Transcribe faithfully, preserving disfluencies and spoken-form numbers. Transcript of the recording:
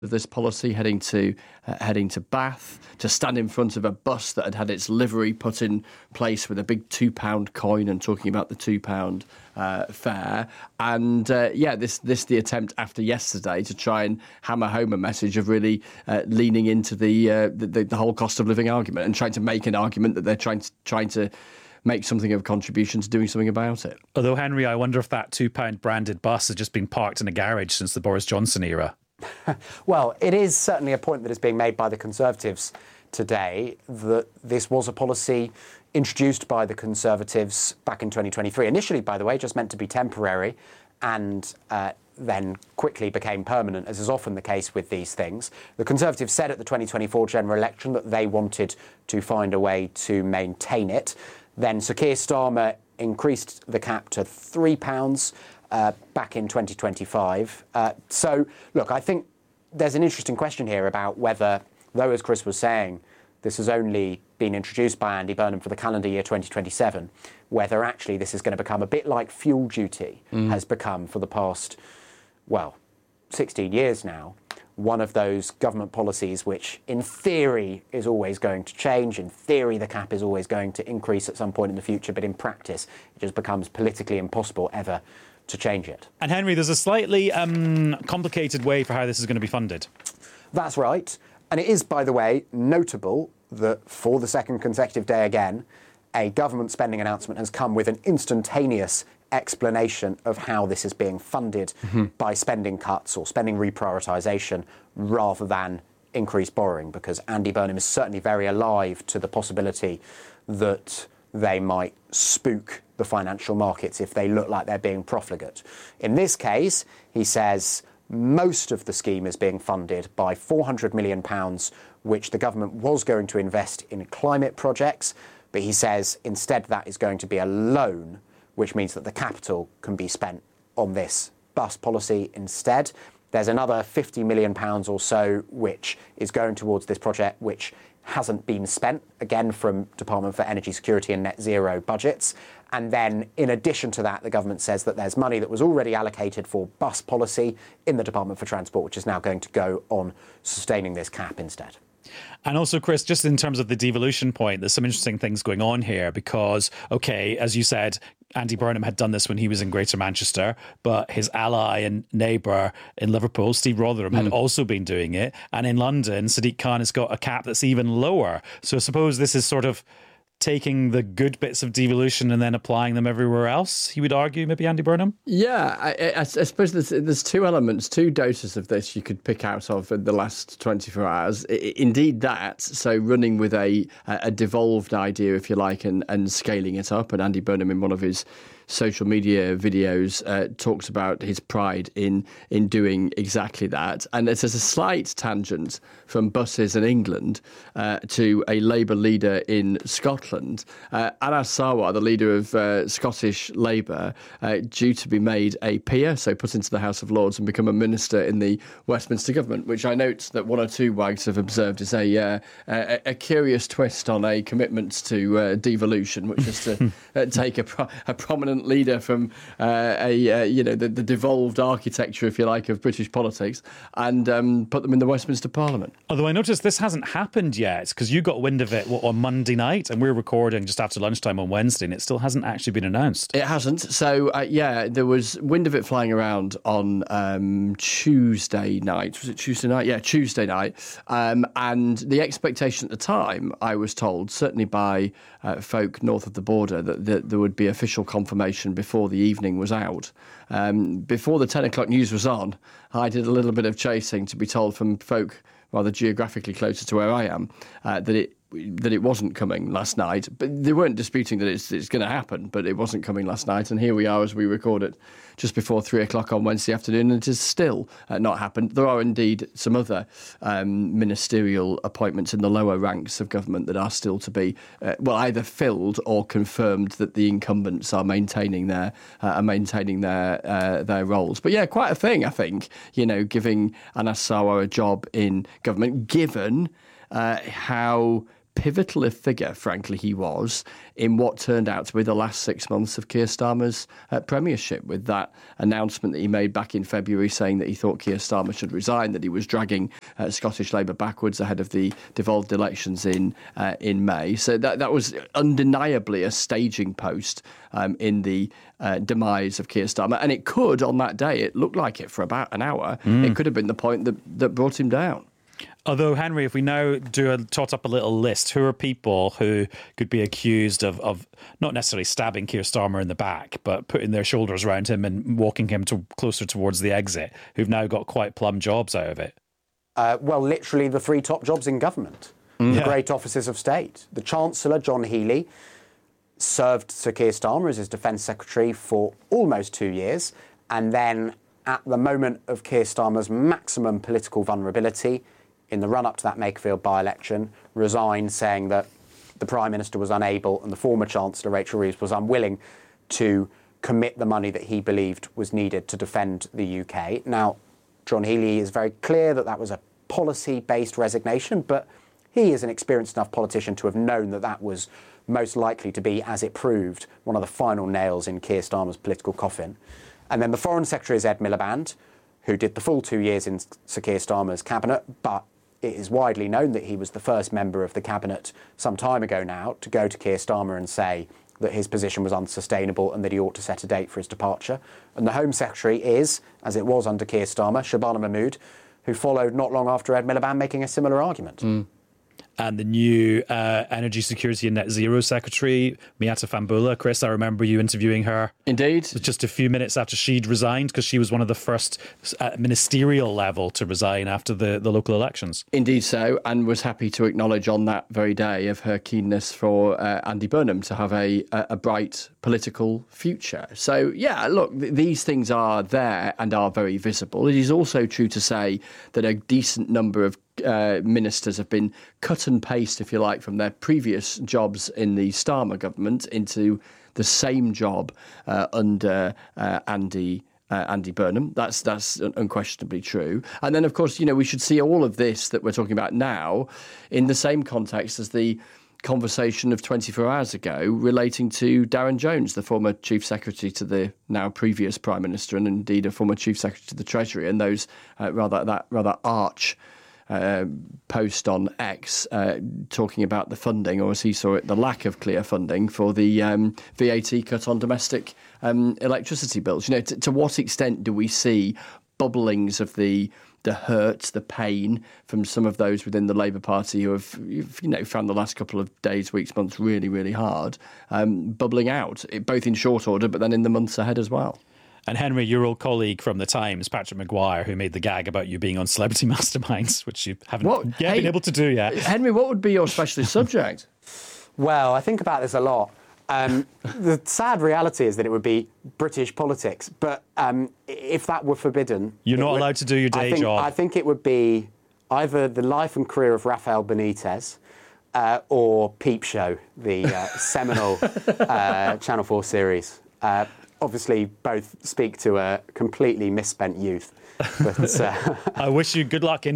of this policy, heading to uh, heading to Bath to stand in front of a bus that had had its livery put in place with a big two pound coin and talking about the two pound uh, fare. And uh, yeah, this this the attempt after yesterday to try and hammer home a message of really uh, leaning into the, uh, the the whole cost of living argument and trying to make an argument that they're trying to trying to. make something of a contribution to doing something about it. Although, Henry, I wonder if that two pound branded bus has just been parked in a garage since the Boris Johnson era. Well, it is certainly a point that is being made by the Conservatives today, that this was a policy introduced by the Conservatives back in twenty twenty-three. Initially, by the way, just meant to be temporary and uh, then quickly became permanent, as is often the case with these things. The Conservatives said at the twenty twenty-four general election that they wanted to find a way to maintain it. Then Sir Keir Starmer increased the cap to three pounds uh, back in twenty twenty-five. Uh, so, look, I think there's an interesting question here about whether, though, as Chris was saying, this has only been introduced by Andy Burnham for the calendar year twenty twenty-seven, whether actually this is going to become a bit like fuel duty mm. has become for the past, well, sixteen years now. One of those government policies which, in theory, is always going to change. In theory, the cap is always going to increase at some point in the future, but in practice, it just becomes politically impossible ever to change it. And Henry, there's a slightly um, complicated way for how this is going to be funded. That's right. And it is, by the way, notable that for the second consecutive day again, a government spending announcement has come with an instantaneous explanation of how this is being funded mm-hmm. by spending cuts or spending reprioritisation rather than increased borrowing, because Andy Burnham is certainly very alive to the possibility that they might spook the financial markets if they look like they're being profligate. In this case, he says most of the scheme is being funded by four hundred million pounds, which the government was going to invest in climate projects, but he says instead that is going to be a loan, which means that the capital can be spent on this bus policy instead. There's another fifty million pounds or so which is going towards this project, which hasn't been spent, again from Department for Energy Security and Net Zero budgets. And then in addition to that, the government says that there's money that was already allocated for bus policy in the Department for Transport, which is now going to go on sustaining this cap instead. And also, Chris, just in terms of the devolution point, there's some interesting things going on here because, OK, as you said, Andy Burnham had done this when he was in Greater Manchester, but his ally and neighbour in Liverpool, Steve Rotherham, mm. had also been doing it. And in London, Sadiq Khan has got a cap that's even lower. So I suppose this is sort of taking the good bits of devolution and then applying them everywhere else, he would argue, maybe Andy Burnham? Yeah, I, I, I suppose there's, there's two elements, two doses of this you could pick out of in the last twenty-four hours. I, indeed that, so running with a a devolved idea, if you like, and, and scaling it up. And Andy Burnham, in one of his social media videos, uh, talks about his pride in in doing exactly that. And there's a slight tangent from buses in England uh, to a Labour leader in Scotland. Uh, Anas Sarwar, the leader of uh, Scottish Labour, uh, due to be made a peer, so put into the House of Lords and become a minister in the Westminster government, which I note that one or two wags have observed is a uh, a, a curious twist on a commitment to uh, devolution, which is to uh, take a, pro- a prominent leader from uh, a uh, you know the, the devolved architecture, if you like, of British politics and um, put them in the Westminster Parliament. Although I noticed this hasn't happened yet, because you got wind of it what, on Monday night, and we're recording just after lunchtime on Wednesday, and it still hasn't actually been announced. It hasn't. So uh, yeah, there was wind of it flying around on um, Tuesday night. Was it Tuesday night? Yeah, Tuesday night. Um, and the expectation at the time, I was told, certainly by uh, folk north of the border, that, that there would be official confirmation before the evening was out. Um, before the ten o'clock news was on, I did a little bit of chasing to be told from folk rather geographically closer to where I am uh, that it that it wasn't coming last night. But they weren't disputing that it's it's going to happen, but it wasn't coming last night. And here we are as we record it just before three o'clock on Wednesday afternoon, and it has still uh, not happened. There are indeed some other um, ministerial appointments in the lower ranks of government that are still to be, uh, well, either filled or confirmed that the incumbents are maintaining their uh, are maintaining their uh, their roles. But yeah, quite a thing, I think, you know, giving Anas Sarwar a job in government, given uh, how pivotal a figure, frankly, he was in what turned out to be the last six months of Keir Starmer's uh, premiership, with that announcement that he made back in February saying that he thought Keir Starmer should resign, that he was dragging uh, Scottish Labour backwards ahead of the devolved elections in uh, in May. So that, that was undeniably a staging post um, in the uh, demise of Keir Starmer. And it could, on that day, it looked like it for about an hour, mm. it could have been the point that, that brought him down. Although, Henry, if we now do a, tot up a little list, who are people who could be accused of, of not necessarily stabbing Keir Starmer in the back, but putting their shoulders around him and walking him to, closer towards the exit, who've now got quite plum jobs out of it? Uh, well, literally the three top jobs in government, mm. the yeah. great offices of state. The Chancellor, John Healey, served Sir Keir Starmer as his Defence Secretary for almost two years, and then at the moment of Keir Starmer's maximum political vulnerability, in the run-up to that Makerfield by-election, resigned, saying that the Prime Minister was unable and the former Chancellor, Rachel Reeves, was unwilling to commit the money that he believed was needed to defend the U K. Now, John Healey is very clear that that was a policy-based resignation, but he is an experienced enough politician to have known that that was most likely to be, as it proved, one of the final nails in Keir Starmer's political coffin. And then the Foreign Secretary is Ed Miliband, who did the full two years in Sir Keir Starmer's cabinet, but it is widely known that he was the first member of the cabinet some time ago now to go to Keir Starmer and say that his position was unsustainable and that he ought to set a date for his departure. And the Home Secretary is, as it was under Keir Starmer, Shabana Mahmood, who followed not long after Ed Miliband making a similar argument. Mm. And the new uh, Energy Security and Net Zero Secretary, Miata Fambula. Chris, I remember you interviewing her. Indeed. Just a few minutes after she'd resigned, because she was one of the first at ministerial level to resign after the, the local elections. Indeed so, and was happy to acknowledge on that very day of her keenness for uh, Andy Burnham to have a, a bright political future. So, yeah, look, th- these things are there and are very visible. It is also true to say that a decent number of Uh, ministers have been cut and paste, if you like, from their previous jobs in the Starmer government into the same job uh, under uh, Andy uh, Andy Burnham. That's that's unquestionably true. And then, of course, you know, we should see all of this that we're talking about now in the same context as the conversation of twenty-four hours ago relating to Darren Jones, the former Chief Secretary to the now previous Prime Minister, and indeed a former Chief Secretary to the Treasury, and those uh, rather that rather arch Uh, post on X uh, talking about the funding, or as he saw it, the lack of clear funding for the um, V A T cut on domestic um, electricity bills. You know, t- to what extent do we see bubblings of the the hurt, the pain from some of those within the Labour Party who have, you know, found the last couple of days, weeks, months really, really hard, um, bubbling out, both in short order, but then in the months ahead as well? And Henry, your old colleague from The Times, Patrick Maguire, who made the gag about you being on Celebrity Masterminds, which you haven't what? yet hey, been able to do yet. Henry, what would be your specialist subject? Well, I think about this a lot. Um, the sad reality is that it would be British politics. But um, if that were forbidden... You're not would, allowed to do your day I think, job. I think it would be either the life and career of Rafael Benitez uh, or Peep Show, the uh, seminal uh, Channel four series. Uh, Obviously, both speak to a completely misspent youth. But, uh... I wish you good luck in